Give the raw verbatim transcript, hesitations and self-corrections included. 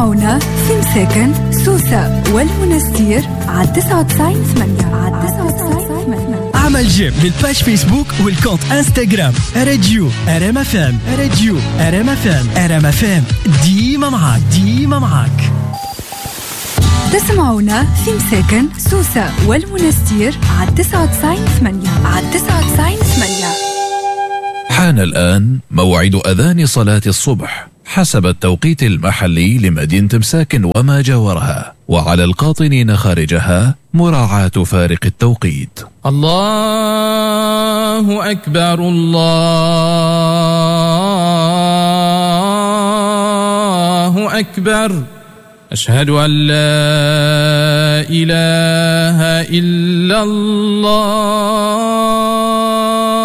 تسمعونا في مساكن سوسة والمنستير على تسعة وتسعين ثمانية على تسعة وتسعين ثمانية. اعمل جيم للباج فيسبوك والكونت انستغرام راديو ار ام اف ام راديو ار ام اف ام ار ام اف ام ديما معاك ديما معاك. تسمعونا في مساكن سوسة والمنستير على تسعة وتسعين ثمانية على تسعة وتسعين ثمانية. حان الآن موعد أذان صلاة الصبح حسب التوقيت المحلي لمدينة مساكن وما جاورها، وعلى القاطنين خارجها مراعاة فارق التوقيت. الله أكبر الله أكبر أشهد أن لا إله إلا الله